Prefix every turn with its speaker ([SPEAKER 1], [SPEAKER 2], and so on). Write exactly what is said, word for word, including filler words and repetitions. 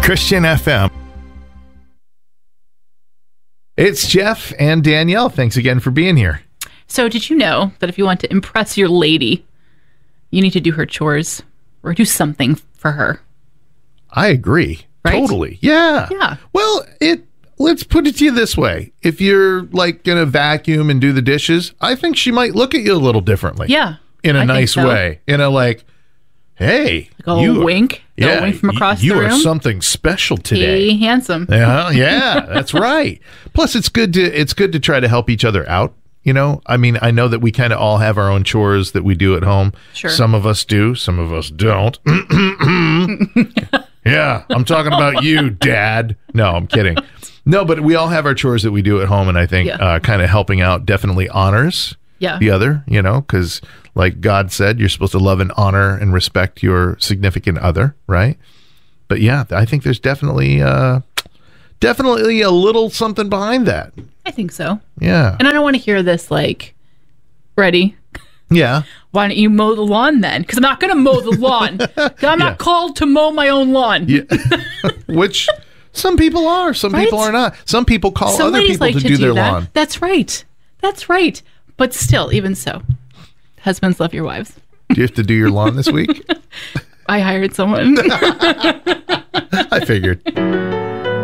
[SPEAKER 1] Christian F M. It's Jeff and Danielle. Thanks again for being here.
[SPEAKER 2] So did you know that if you want to impress your lady, you need to do her chores or do something for her?
[SPEAKER 1] I agree.
[SPEAKER 2] Right?
[SPEAKER 1] Totally. Yeah.
[SPEAKER 2] Yeah.
[SPEAKER 1] Well, it let's put it to you this way. If you're like going to vacuum and do the dishes, I think she might look at you a little differently.
[SPEAKER 2] Yeah.
[SPEAKER 1] In a
[SPEAKER 2] I
[SPEAKER 1] nice
[SPEAKER 2] think so.
[SPEAKER 1] way. In a like, hey.
[SPEAKER 2] Like a
[SPEAKER 1] you,
[SPEAKER 2] wink.
[SPEAKER 1] Yeah.
[SPEAKER 2] A wink from across
[SPEAKER 1] you
[SPEAKER 2] the room.
[SPEAKER 1] are something special today.
[SPEAKER 2] Hey, handsome.
[SPEAKER 1] Yeah, yeah, that's right. Plus, it's good to it's good to try to help each other out. You know, I mean, I know that we kind of all have our own chores that we do at home.
[SPEAKER 2] Sure.
[SPEAKER 1] Some of us do, some of us don't. Yeah, I'm talking about you, Dad. No, I'm kidding. No, but we all have our chores that we do at home, and I think
[SPEAKER 2] Yeah.
[SPEAKER 1] uh, kind of helping out definitely honors
[SPEAKER 2] Yeah.
[SPEAKER 1] the other, you know, because like God said, you're supposed to love and honor and respect your significant other, right? But yeah, I think there's definitely uh, definitely a little something behind that.
[SPEAKER 2] I think so.
[SPEAKER 1] Yeah.
[SPEAKER 2] And I don't want to hear this like, ready?
[SPEAKER 1] Yeah.
[SPEAKER 2] Why don't you mow the lawn then? Because I'm not going to mow the lawn. 'Cause I'm
[SPEAKER 1] Yeah.
[SPEAKER 2] not called to mow my own lawn.
[SPEAKER 1] Yeah. Which some people are, some
[SPEAKER 2] Right?
[SPEAKER 1] people are not. Some people call
[SPEAKER 2] Some
[SPEAKER 1] other
[SPEAKER 2] ladies
[SPEAKER 1] people
[SPEAKER 2] like
[SPEAKER 1] to,
[SPEAKER 2] to
[SPEAKER 1] do,
[SPEAKER 2] do
[SPEAKER 1] their
[SPEAKER 2] that.
[SPEAKER 1] lawn.
[SPEAKER 2] That's right. That's right. But still, even so, husbands love your wives.
[SPEAKER 1] Do you have to do your lawn this week?
[SPEAKER 2] I hired someone.
[SPEAKER 1] I figured.